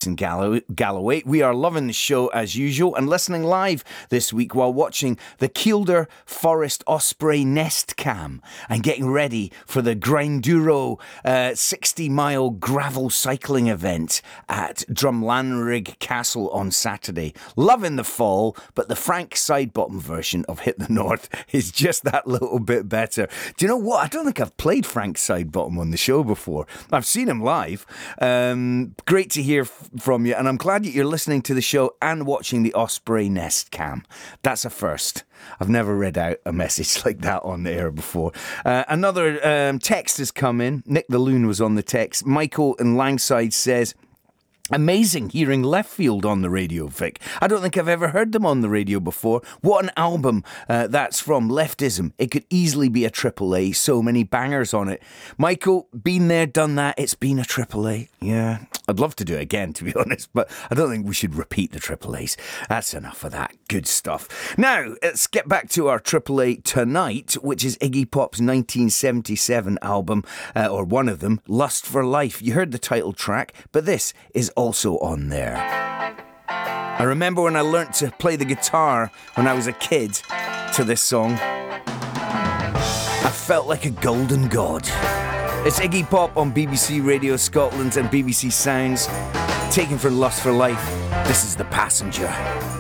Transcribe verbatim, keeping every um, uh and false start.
in Gallow- Galloway. We are loving the show as usual and listening live this week while watching the Kielder Forest Osprey Nest Cam and getting ready for the Grinduro uh, sixty mile gravel cycling event at Drumlanrig Castle on Saturday. Loving the fall, but the Frank Sidebottom version of Hit the North is just that little bit better. Do you know what? I don't think I've played Frank Sidebottom on the show before. I've seen him live. Um, great to hear f- from you, and I'm glad that you're listening to the show and watching the Osprey Nest Cam. That's a first. I've never read out a message like that on the air before. Uh, another um, text has come in. Nick the Loon was on the text. Michael in Langside says, amazing hearing Left Field on the radio, Vic. I don't think I've ever heard them on the radio before. What an album uh, that's from. Leftism. It could easily be a triple A. So many bangers on it. Michael, been there, done that. It's been a triple A. Yeah, I'd love to do it again, to be honest, but I don't think we should repeat the triple A's. That's enough of that. Good stuff. Now, let's get back to our triple A tonight, which is Iggy Pop's nineteen seventy-seven album, uh, or one of them, Lust for Life. You heard the title track, but this is also on there. I remember when I learnt to play the guitar when I was a kid to this song. I felt like a golden god. It's Iggy Pop on B B C Radio Scotland and B B C Sounds, taken from Lust for Life. This is The Passenger.